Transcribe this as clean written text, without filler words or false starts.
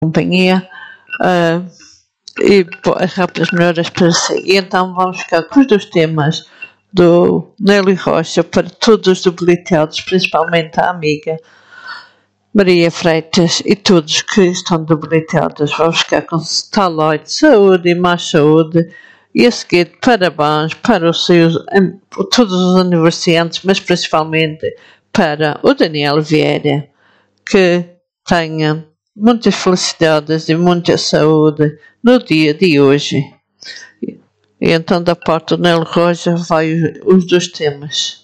companhia, e rápidas melhoras para si. E então vamos ficar com os dois temas do Nélio Rocha para todos os debilitados, principalmente a amiga Maria Freitas e todos que estão debilitados. Vamos ficar com Staloid, saúde e mais saúde. E a seguir, parabéns para todos os aniversariantes, mas principalmente para o Daniel Vieira, que tenha muitas felicidades e muita saúde no dia de hoje. E então, da parte do Nélio Rocha, vai os dois temas.